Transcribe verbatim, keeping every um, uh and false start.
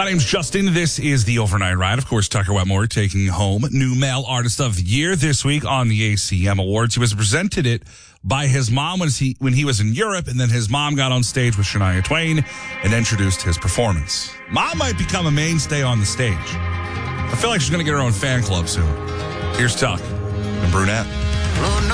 My name's Justin. This is the Overnight Ride. Of course, Tucker Wetmore taking home New Male Artist of the Year this week on the A C M Awards. He was presented it by his mom when he, when he was in Europe, and then his mom got on stage with Shania Twain and introduced his performance. Mom might become a mainstay on the stage. I feel like she's going to get her own fan club soon. Here's Tuck and Brunette.